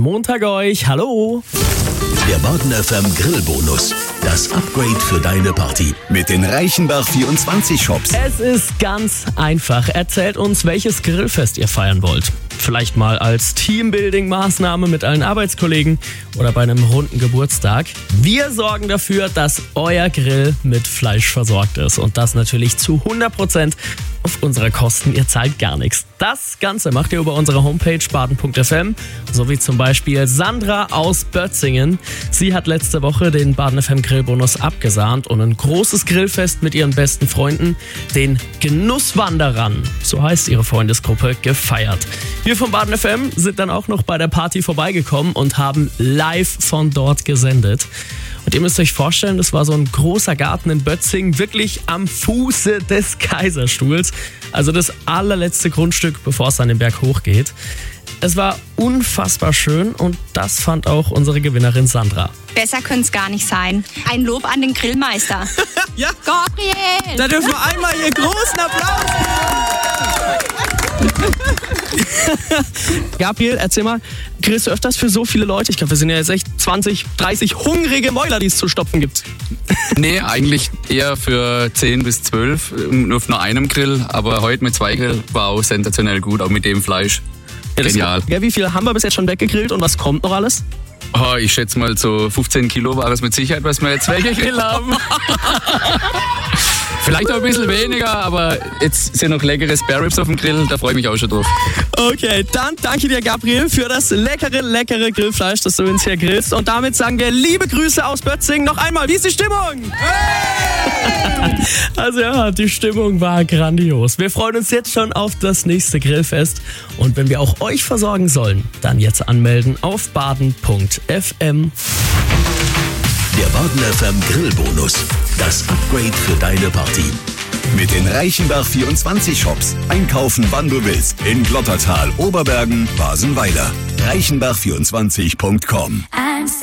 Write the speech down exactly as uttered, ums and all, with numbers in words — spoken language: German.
Montag euch. Hallo. Der Baden F M Grillbonus. Das Upgrade für deine Party mit den Reichenbach vierundzwanzig Shops. Es ist ganz einfach. Erzählt uns, welches Grillfest ihr feiern wollt. Vielleicht mal als Teambuilding-Maßnahme mit allen Arbeitskollegen oder bei einem runden Geburtstag. Wir sorgen dafür, dass euer Grill mit Fleisch versorgt ist. Und das natürlich zu hundert Prozent auf unsere Kosten. Ihr zahlt gar nichts. Das Ganze macht ihr über unsere Homepage baden punkt f m, so wie zum Beispiel Sandra aus Bötzingen. Sie hat letzte Woche den Baden F M Grillbonus abgesahnt und ein großes Grillfest mit ihren besten Freunden, den Genusswanderern, so heißt ihre Freundesgruppe, gefeiert. Wir von Baden F M sind dann auch noch bei der Party vorbeigekommen und haben live von dort gesendet. Und ihr müsst euch vorstellen, das war so ein großer Garten in Bötzingen, wirklich am Fuße des Kaiserstuhls. Also das allerletzte Grundstück, bevor es dann den Berg hochgeht. Es war unfassbar schön und das fand auch unsere Gewinnerin Sandra. Besser könnte es gar nicht sein. Ein Lob an den Grillmeister. Ja, Gabriel! da dürfen wir einmal hier großen Applaus Gabriel, erzähl mal, grillst du öfters für so viele Leute? Ich glaube, wir sind ja jetzt echt zwanzig, dreißig hungrige Mäuler, die es zu stopfen gibt. Nee, eigentlich eher für zehn bis zwölf, nur auf nur einem Grill. Aber heute mit zwei Grill war auch sensationell gut, auch mit dem Fleisch. Genial. Ja, wie viel haben wir bis jetzt schon weggegrillt und was kommt noch alles? Oh, ich schätze mal so fünfzehn Kilo war es mit Sicherheit, was wir jetzt weggegrillt haben. Vielleicht auch ein bisschen weniger, aber jetzt sind noch leckere Spare Ribs auf dem Grill, da freue ich mich auch schon drauf. Okay, dann danke dir, Gabriel, für das leckere, leckere Grillfleisch, das du uns hier grillst. Und damit sagen wir liebe Grüße aus Bötzingen. Noch einmal, wie ist die Stimmung? Hey! Also ja, die Stimmung war grandios. Wir freuen uns jetzt schon auf das nächste Grillfest. Und wenn wir auch euch versorgen sollen, dann jetzt anmelden auf baden punkt f m. Der Baden F M Grillbonus. Das Upgrade für deine Party. Mit den Reichenbach vierundzwanzig Shops. Einkaufen, wann du willst. In Glottertal, Oberbergen, Basenweiler. reichenbach vierundzwanzig punkt com.